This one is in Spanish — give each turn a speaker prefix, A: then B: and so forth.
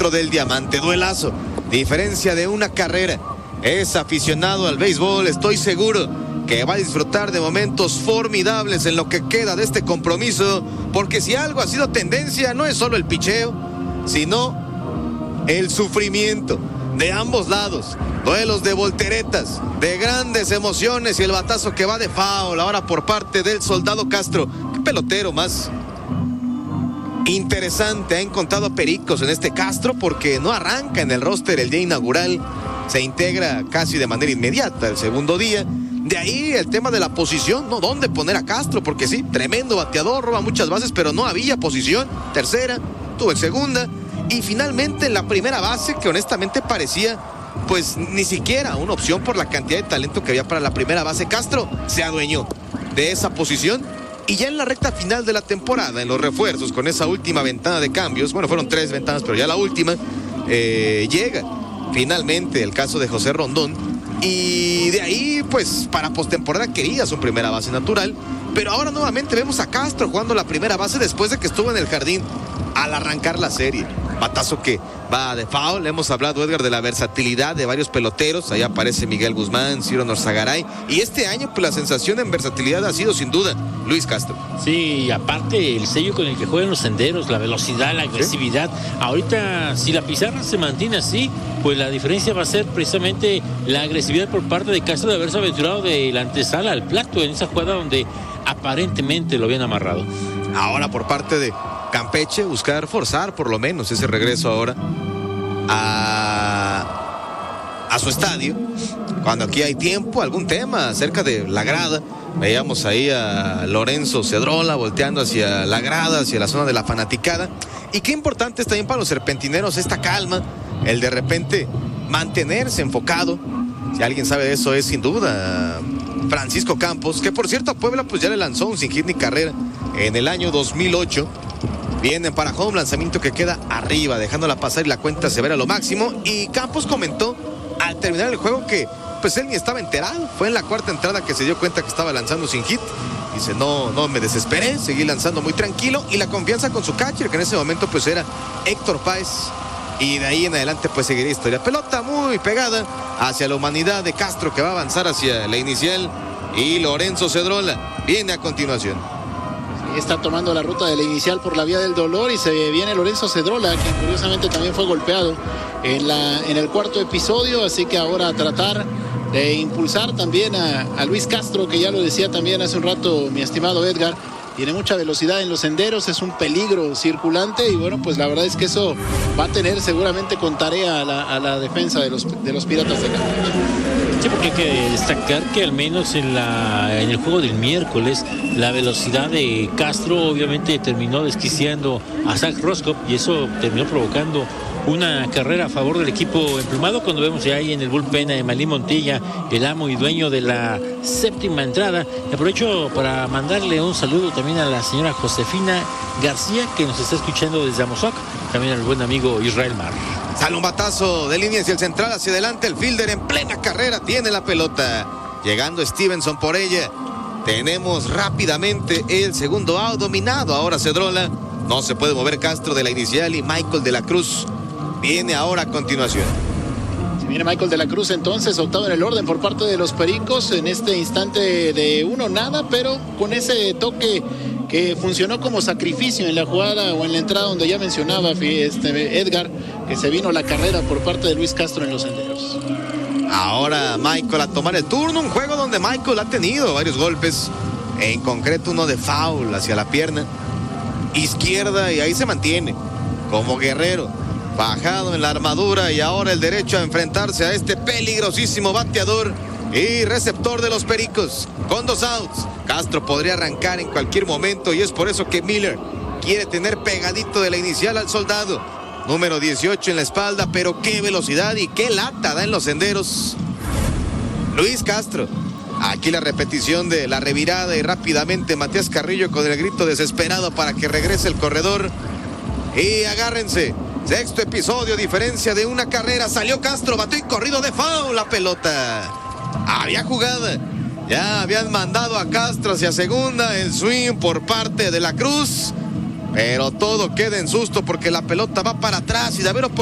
A: dentro del diamante. Duelazo, diferencia de una carrera. Es aficionado al béisbol, estoy seguro que va a disfrutar de momentos formidables en lo que queda de este compromiso, porque si algo ha sido tendencia, no es solo el picheo, sino el sufrimiento de ambos lados. Duelos de volteretas, de grandes emociones y el batazo que va de foul ahora por parte del Soldado Castro. Qué pelotero más interesante ha encontrado a Pericos en este Castro, porque no arranca en el roster el día inaugural, se integra casi de manera inmediata el segundo día. De ahí el tema de la posición, ¿no? ¿Dónde poner a Castro? Porque sí, tremendo bateador, roba muchas bases, pero no había posición. Tercera, tuvo en segunda y finalmente en la primera base, que honestamente parecía pues ni siquiera una opción por la cantidad de talento que había para la primera base. Castro se adueñó de esa posición y ya en la recta final de la temporada, en los refuerzos, con esa última ventana de cambios, bueno, fueron 3 ventanas, pero ya la última, llega finalmente el caso de José Rondón. Y de ahí, pues, para postemporada quería su primera base natural. Pero ahora nuevamente vemos a Castro jugando la primera base después de que estuvo en el jardín al arrancar la serie. Batazo que va de foul. Hemos hablado, Edgar, de la versatilidad de varios peloteros. Ahí aparece Miguel Guzmán, Ciro Norzagaray. Y este año, pues, la sensación en versatilidad ha sido sin duda Luis Castro.
B: Sí, y aparte el sello con el que juegan los senderos, la velocidad, la agresividad. ¿Sí? Ahorita, si la pizarra se mantiene así, pues la diferencia va a ser precisamente la agresividad por parte de Castro de haberse aventurado de la antesala al plato en esa jugada donde aparentemente lo habían amarrado.
A: Ahora por parte de Campeche, buscar forzar por lo menos ese regreso ahora a su estadio, cuando aquí hay tiempo, algún tema acerca de la grada. Veíamos ahí a Lorenzo Cedrola volteando hacia la grada, hacia la zona de la fanaticada. Y qué importante es también para los serpentineros esta calma, el de repente mantenerse enfocado. Si alguien sabe de eso es sin duda Francisco Campos, que por cierto a Puebla pues ya le lanzó un sin hit ni carrera en el año 2008. Vienen para home, lanzamiento que queda arriba, dejándola pasar y la cuenta se verá a lo máximo. Y Campos comentó al terminar el juego que pues él ni estaba enterado. Fue en la cuarta entrada que se dio cuenta que estaba lanzando sin hit. Dice, no me desesperé, seguí lanzando muy tranquilo. Y la confianza con su catcher, que en ese momento pues era Héctor Páez. Y de ahí en adelante pues seguiría historia. Pelota muy pegada hacia la humanidad de Castro, que va a avanzar hacia la inicial. Y Lorenzo Cedrola viene a continuación.
C: Está tomando la ruta de la inicial por la vía del dolor y se viene Lorenzo Cedrola, quien curiosamente también fue golpeado en el cuarto episodio, así que ahora a tratar de impulsar también a Luis Castro, que ya lo decía también hace un rato mi estimado Edgar, tiene mucha velocidad en los senderos, es un peligro circulante y bueno, pues la verdad es que eso va a tener seguramente con tarea a la defensa de los Piratas de Campeche.
B: Sí, porque hay que destacar que al menos en el juego del miércoles la velocidad de Castro obviamente terminó desquiciando a Zach Roscoe y eso terminó provocando una carrera a favor del equipo emplumado. Cuando vemos ya ahí en el bullpen a Emalí Montilla, el amo y dueño de la séptima entrada. Aprovecho para mandarle un saludo también a la señora Josefina García, que nos está escuchando desde Amozoc, también al buen amigo Israel Mar.
A: Sale un batazo de línea hacia el central, hacia adelante, el fielder en plena carrera tiene la pelota, llegando Stevenson por ella. Tenemos rápidamente el segundo out, dominado ahora Cedrola, no se puede mover Castro de la inicial y Michael de la Cruz viene ahora a continuación.
C: Si viene Michael de la Cruz entonces, octavo en el orden por parte de los Pericos, en este instante de 1-0, pero con ese toque que funcionó como sacrificio en la jugada o en la entrada donde ya mencionaba Edgar, que se vino la carrera por parte de Luis Castro en los senderos.
A: Ahora Michael a tomar el turno, un juego donde Michael ha tenido varios golpes, en concreto uno de foul hacia la pierna izquierda y ahí se mantiene como guerrero, bajado en la armadura y ahora el derecho a enfrentarse a este peligrosísimo bateador y receptor de los Pericos. Con 2 outs, Castro podría arrancar en cualquier momento y es por eso que Miller quiere tener pegadito de la inicial al Soldado. Número 18 en la espalda, pero qué velocidad y qué lata da en los senderos Luis Castro. Aquí la repetición de la revirada y rápidamente Matías Carrillo con el grito desesperado para que regrese el corredor. Y agárrense, sexto episodio, diferencia de una carrera. Salió Castro, batió y corrido de foul la pelota. Había jugada, ya habían mandado a Castro hacia segunda, el swing por parte de la Cruz, pero todo queda en susto porque la pelota va para atrás y de haber oportunidad